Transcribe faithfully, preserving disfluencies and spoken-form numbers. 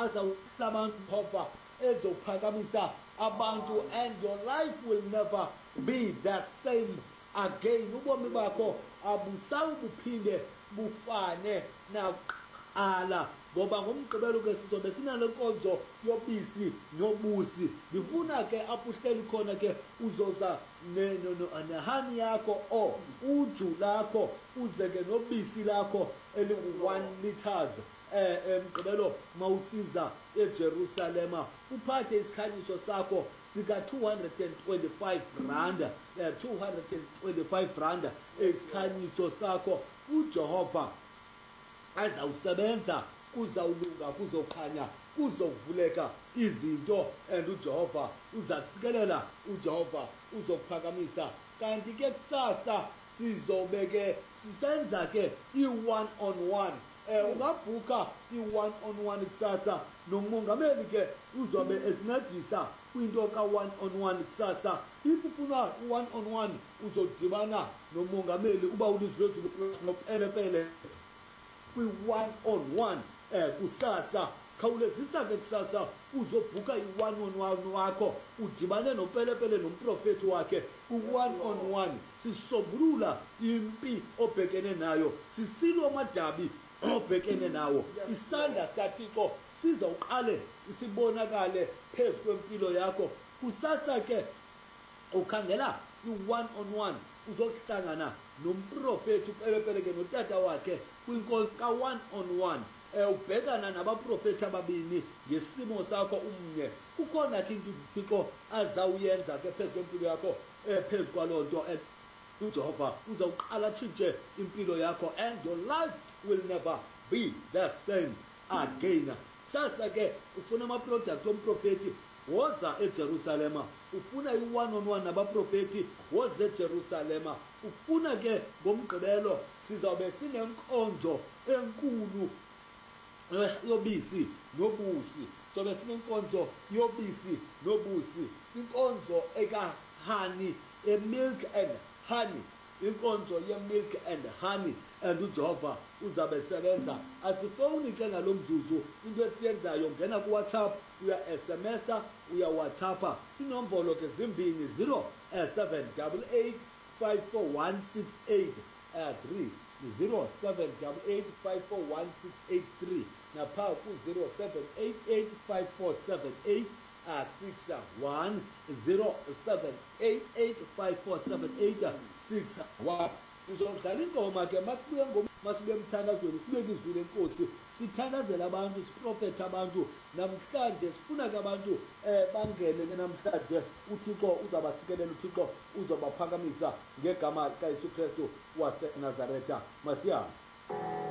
azawulabantu Jehova ezophakamisa abantu, and your life will never be the same again. Ubomi bakho abusawu buphinde bufane nakuqala, ngoba ngomgqibelo ke sizobe sinale nkonzo yobisi nobusi. Ngifuna ke apho uhleli khona ke uzoza nehani yakho o uju lakho, uze ke nobisi lakho elingu one liters. Eh emgqibelo mawusiza eJerusalema uphathe isikhanyiso sakho sika two hundred twenty-five rand, eh two hundred twenty-five rand isikhanyiso sakho. uJehova azawusebenza, kuzawulunga, kuzokhanya, kuzovuleka izinto, and uJehova uzakusikelela, uJehova uzokuphakamisa. Kanti ke kusasa sizobe ke sisenza ke i-one on one. Eh ungabhuka i-one on one kusasa nomongameli ke uzobe esincedisa kwinto ka-one on one kusasa. If ufuna u-one on one uzodibana nomongameli uba ulizwe lwezulu nopelepele kwi-one on one eh kusasa. Khawulezisa ke kusasa uzobhuka i-one on one wakho udibane nopelepele nomprofeti wakhe ku-one on one. Sisombulula impi obhekene nayo, sisilwa amadabi obhekene nawo. Isandla sikaThixo sizawuqale isibonakale phezu kwempilo yakho. Kusasa ke ukhangela i-one on one uzohlangana nomprofeti upelepele ke notata wakhe kwinkonzo ka-one on one. Eh ubhekana nabaprofeti ababini ngesimo sakho umnye. Kukhona ke into uThixo azawuyenza ke phezu kwempilo yakho, eh phezu kwalonto, and uJehova uzawuqala tshintshe impilo yakho, and your life will never be the same again. Sasa ke ufuna ama product omprofeti, woza eJerusalema. Ufuna i-one on one nabaprofeti, woza eJerusalema. Ufuna ke ngomgqibelo sizawube sinenkonzo enkulu yobisi nobusi. Sobe sinenkonzo yobisi nobusi, inkonzo eka honey, a milk and honey, inkonzo ye milk and honey. And uJehova uzabe sebenza. Asifoni ke ngalomzuzu into esiyenzayo, ngena ku WhatsApp, uya S M S, uya WhatsApp. Inombolo ke zimbini zero seven eight eight five four one six eight three zero seven eight eight five four one six eight three napha ku zero seven eight eight five four seven eight six one zero seven eight eight five four seven eight six one. Uzodlala ingoma ke masibuye ngoma, masibuye emthandazweni, sibeke izwi lenkosi, sithandazela abantu, siprofethe abantu. Namhlanje sifuna ke abantu eh bangene ke namhlanje. uThixo uzabasikelela, uThixo uzobaphakamisa ngegama kaYesu Kristu waseNazaretha. Masiya.